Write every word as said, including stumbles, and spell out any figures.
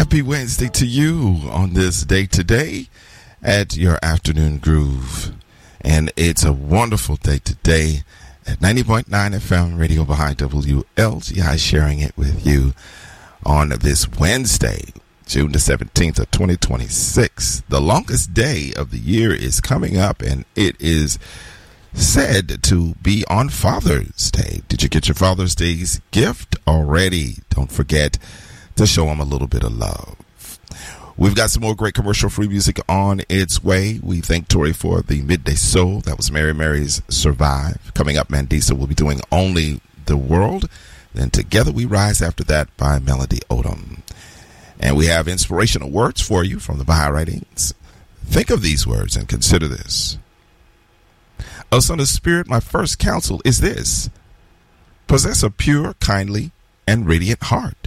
Happy Wednesday to you on this day today at your afternoon groove. And it's a wonderful day today at ninety point nine F M Radio behind W L G I, sharing it with you on this Wednesday, June the seventeenth of twenty twenty-six. The longest day of the year is coming up, and it is said to be on Father's Day. Did you get your Father's Day's gift already? Don't forget to show them a little bit of love. We've got some more great commercial-free music on its way. We thank Tori for the Midday Soul. That was Mary Mary's Survive. Coming up, Mandisa will be doing Only the World. Then Together We Rise after that by Melody Odom. And we have inspirational words for you from the Baha'i writings. Think of these words and consider this. O Son of Spirit, my first counsel is this: possess a pure, kindly, and radiant heart.